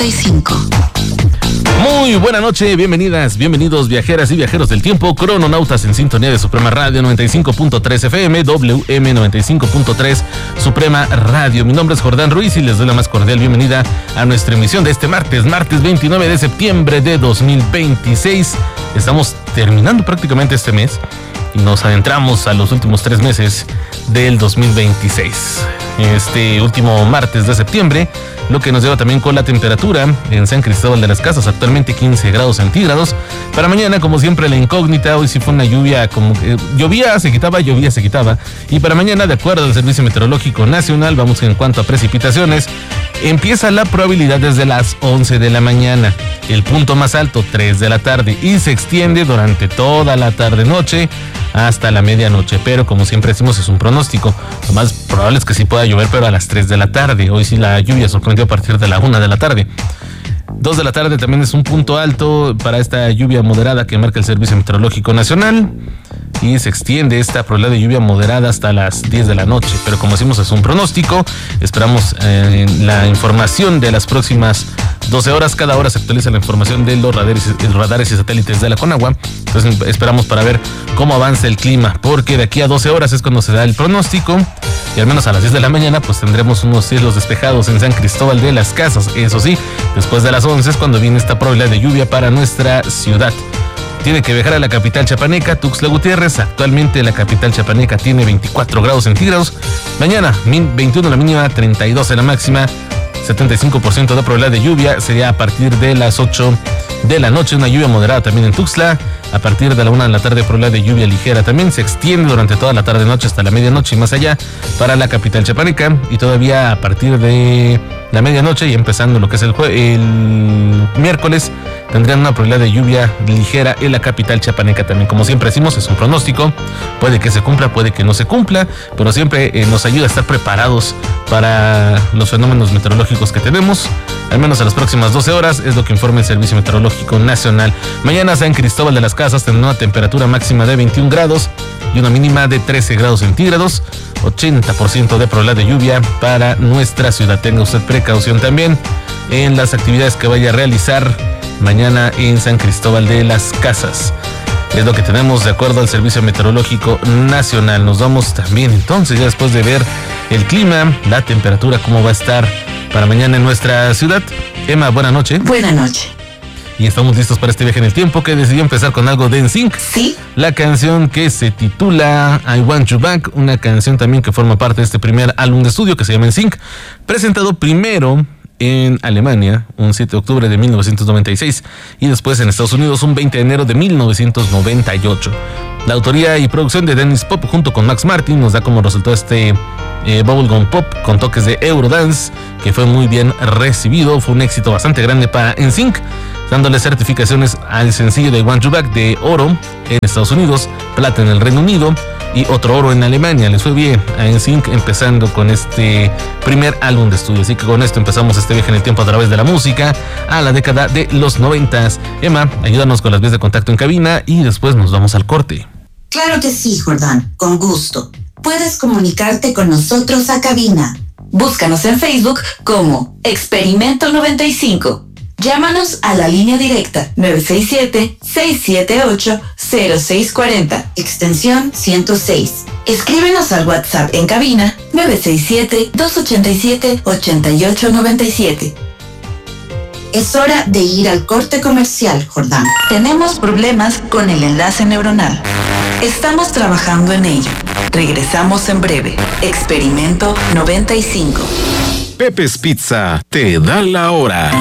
Muy buena noche, bienvenidas, bienvenidos viajeras y viajeros del tiempo, crononautas en sintonía de Suprema Radio 95.3 FM, WM 95.3 Suprema Radio. Mi nombre es Jordán Ruiz y les doy la más cordial bienvenida a nuestra emisión de este martes 29 de septiembre de 2026. Estamos terminando prácticamente este mes y nos adentramos a los últimos 3 meses del 2026. Este último martes de septiembre, lo que nos lleva también con la temperatura en San Cristóbal de las Casas, actualmente 15 grados centígrados. Para mañana, como siempre, la incógnita. Hoy sí fue una lluvia, como llovía, se quitaba. Y para mañana, de acuerdo al Servicio Meteorológico Nacional, vamos en cuanto a precipitaciones, empieza la probabilidad desde las 11 de la mañana, el punto más alto 3 de la tarde y se extiende durante toda la tarde-noche hasta la medianoche, pero como siempre decimos, es un pronóstico. Lo más probable es que sí pueda llover, pero a las 3 de la tarde. Hoy sí la lluvia sorprendió a partir de la 1 de la tarde. 2 de la tarde también es un punto alto para esta lluvia moderada que marca el Servicio Meteorológico Nacional, y se extiende esta probabilidad de lluvia moderada hasta las 10 de la noche, pero como decimos, es un pronóstico. Esperamos la información de las próximas 12 horas. Cada hora se actualiza la información de los radares y satélites de la Conagua. Entonces esperamos para ver cómo avanza el clima, porque de aquí a 12 horas es cuando se da el pronóstico, y al menos a las 10 de la mañana pues tendremos unos cielos despejados en San Cristóbal de las Casas. Eso sí, después de las 11 es cuando viene esta probabilidad de lluvia para nuestra ciudad. Tiene que viajar a la capital chiapaneca, Tuxtla Gutiérrez. Actualmente la capital chiapaneca tiene 24 grados centígrados. Mañana 21 la mínima, 32 en la máxima, 75% de probabilidad de lluvia. Sería a partir de las 8 de la noche, una lluvia moderada también en Tuxtla. A partir de la 1 de la tarde, probabilidad de lluvia ligera también. Se extiende durante toda la tarde-noche hasta la medianoche y más allá para la capital chiapaneca. Y todavía a partir de la medianoche y empezando lo que es el miércoles, tendrían una probabilidad de lluvia ligera en la capital chiapaneca también. Como siempre decimos, es un pronóstico. Puede que se cumpla, puede que no se cumpla, pero siempre nos ayuda a estar preparados para los fenómenos meteorológicos que tenemos. Al menos a las próximas 12 horas es lo que informa el Servicio Meteorológico Nacional. Mañana San Cristóbal de las Casas tendrá una temperatura máxima de 21 grados y una mínima de 13 grados centígrados. 80% de probabilidad de lluvia para nuestra ciudad. Tenga usted precaución también en las actividades que vaya a realizar mañana en San Cristóbal de las Casas. Es lo que tenemos de acuerdo al Servicio Meteorológico Nacional. Nos vamos también entonces, ya después de ver el clima, la temperatura, cómo va a estar para mañana en nuestra ciudad. Emma, buena noche. Buena noche. Y estamos listos para este viaje en el tiempo, que decidió empezar con algo de NSYNC. Sí. La canción que se titula I Want You Back, una canción también que forma parte de este primer álbum de estudio que se llama NSYNC, presentado primero en Alemania un 7 de octubre de 1996 y después en Estados Unidos un 20 de enero de 1998. La autoría y producción de Dennis Pop junto con Max Martin nos da como resultado este bubblegum pop con toques de Eurodance, que fue muy bien recibido. Fue un éxito bastante grande para NSYNC, dándole certificaciones al sencillo de I Want You Back de oro en Estados Unidos, plata en el Reino Unido y otro oro en Alemania. Les fue bien a NSYNC empezando con este primer álbum de estudio. Así que con esto empezamos este viaje en el tiempo a través de la música a la década de los 90. Emma, ayúdanos con las vías de contacto en cabina y después nos vamos al corte. Claro que sí, Jordán, con gusto. Puedes comunicarte con nosotros a cabina. Búscanos en Facebook como Experimento 95. Llámanos a la línea directa 967-678-0640, extensión 106. Escríbenos al WhatsApp en cabina 967-287-8897. Es hora de ir al corte comercial, Jordán. Tenemos problemas con el enlace neuronal. Estamos trabajando en ello. Regresamos en breve. Experimento 95. Pepe's Pizza te da la hora.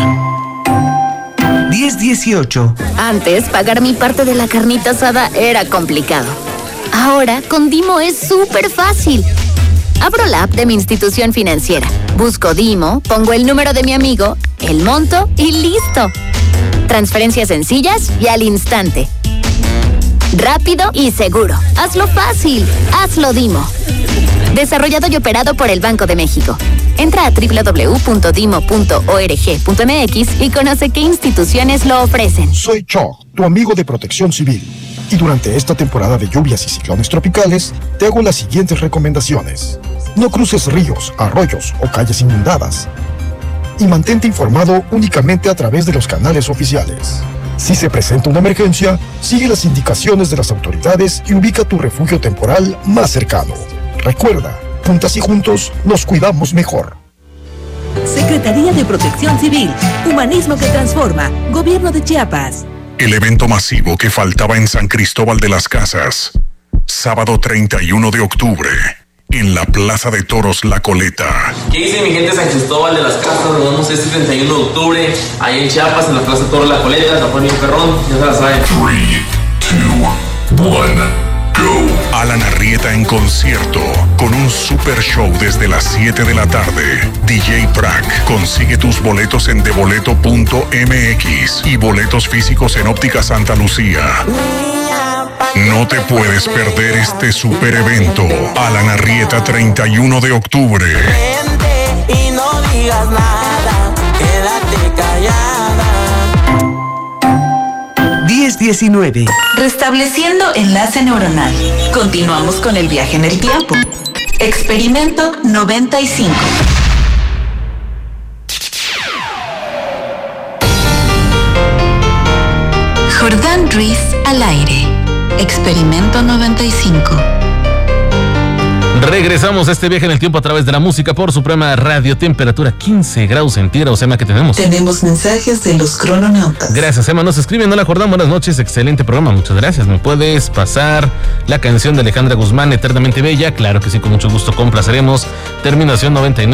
10:18. Antes, pagar mi parte de la carnita asada era complicado. Ahora, con Dimo es súper fácil. Abro la app de mi institución financiera, busco Dimo, pongo el número de mi amigo, el monto y listo. Transferencias sencillas y al instante. Rápido y seguro. Hazlo fácil. Hazlo Dimo. Desarrollado y operado por el Banco de México. Entra a www.dimo.org.mx y conoce qué instituciones lo ofrecen. Soy Cho, tu amigo de Protección Civil. Y durante esta temporada de lluvias y ciclones tropicales, te hago las siguientes recomendaciones. No cruces ríos, arroyos o calles inundadas. y mantente informado únicamente a través de los canales oficiales. Si se presenta una emergencia, sigue las indicaciones de las autoridades y ubica tu refugio temporal más cercano. Recuerda, juntas y juntos nos cuidamos mejor. Secretaría de Protección Civil, Humanismo que Transforma, Gobierno de Chiapas. El evento masivo que faltaba en San Cristóbal de las Casas. Sábado 31 de octubre, en la Plaza de Toros La Coleta. ¿Qué dice mi gente de San Cristóbal de las Casas? Nos vemos este 31 de octubre, ahí en Chiapas, en la Plaza de Toros La Coleta. Se pone un perrón, ya se la saben. 3, 2, 1, go. Alan Arrieta en concierto, con un super show desde las 7 de la tarde. DJ Prack. Consigue tus boletos en deboleto.mx y boletos físicos en Óptica Santa Lucía. No te puedes perder este super evento. Alan Arrieta, 31 de octubre. Y no digas nada, quédate callada. 10-19. Restableciendo enlace neuronal. Continuamos con el viaje en el tiempo. Experimento 95. Jordán Ruiz al aire. Experimento 95. Regresamos a este viaje en el tiempo a través de la música por Suprema Radio. Temperatura 15 grados centígrados. Emma, ¿qué tenemos? Tenemos mensajes de los crononautas. Gracias, Emma. Nos escriben. Hola, Jordán. Buenas noches. Excelente programa. Muchas gracias. ¿Me puedes pasar la canción de Alejandra Guzmán, Eternamente Bella? Claro que sí, con mucho gusto complaceremos. Terminación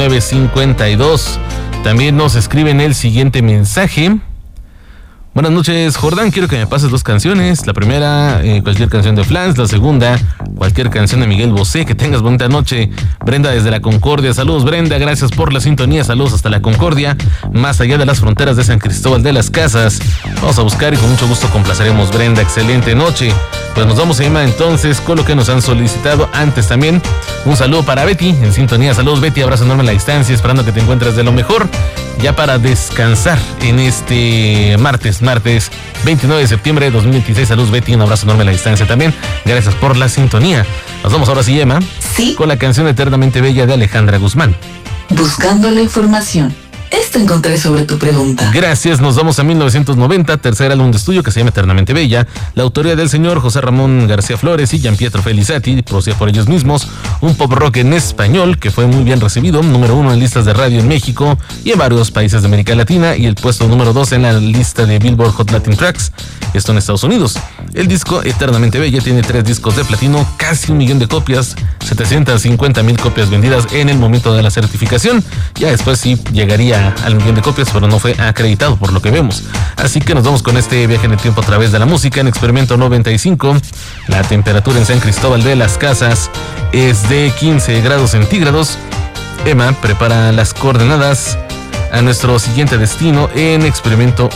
9952. También nos escriben el siguiente mensaje. Buenas noches, Jordán, quiero que me pases 2 canciones. La primera, cualquier canción de Flans. La segunda, cualquier canción de Miguel Bosé. Que tengas bonita noche. Brenda desde la Concordia. Saludos, Brenda, gracias por la sintonía. Saludos hasta la Concordia, más allá de las fronteras de San Cristóbal de las Casas. Vamos a buscar y con mucho gusto complaceremos, Brenda. Excelente noche. Pues nos vamos a llamar entonces con lo que nos han solicitado. Antes también, un saludo para Betty en sintonía. Saludos, Betty, abrazo enorme a la distancia, esperando que te encuentres de lo mejor. Ya para descansar en este martes 29 de septiembre de 2026. Saludos, Betty, un abrazo enorme a la distancia también. Gracias por la sintonía. Nos vamos ahora sí, Emma. Sí. Con la canción Eternamente Bella de Alejandra Guzmán. Buscando la información. Esto encontré sobre tu pregunta. Gracias, nos vamos a 1990, tercer álbum de estudio que se llama Eternamente Bella. La autoría del señor José Ramón García Flores y Gianpietro Felizati, producida por ellos mismos. Un pop rock en español que fue muy bien recibido, número 1 en listas de radio en México y en varios países de América Latina, y el puesto número 2 en la lista de Billboard Hot Latin Tracks, esto en Estados Unidos. El disco Eternamente Bella tiene 3 discos de platino, casi 1 millón de copias, 750,000 copias vendidas en el momento de la certificación. Ya después sí llegaría al 1 millón de copias, pero no fue acreditado por lo que vemos. Así que nos vamos con este viaje en el tiempo a través de la música en Experimento 95. La temperatura en San Cristóbal de las Casas es de 15 grados centígrados. Emma prepara las coordenadas a nuestro siguiente destino en Experimento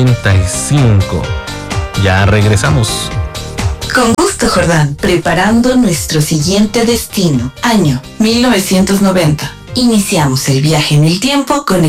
95. Ya regresamos. Con gusto, Jordán. Preparando nuestro siguiente destino. Año 1990. Iniciamos el viaje en el tiempo con